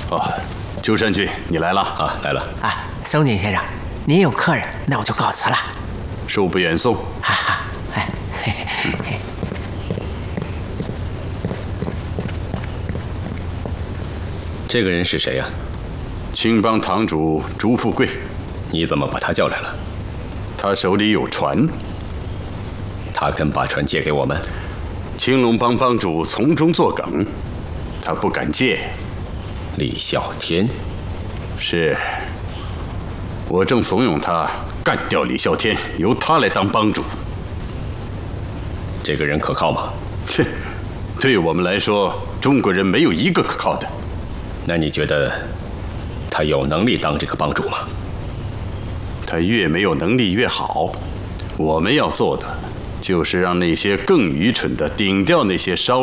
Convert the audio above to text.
哦，鸠山君，你来了啊，来了。 啊，松井先生，您有客人，那我就告辞了。 恕不远送。 哈哈，哎，嘿嘿嘿。 这个人是谁呀？ 青帮堂主朱富贵。 你怎么把他叫来了？ 他手里有船。 他肯把船借给我们？ 青龙帮帮主从中作梗，他不敢借。 李啸天。 是。我正怂恿他干掉李啸天，由他来当帮主。 这个人可靠吗？ 切，对我们来说，中国人没有一个可靠的。 那你觉得他有能力当这个帮主吗？ 他越没有能力越好。我们要做的，就是让那些更愚蠢的顶掉那些烧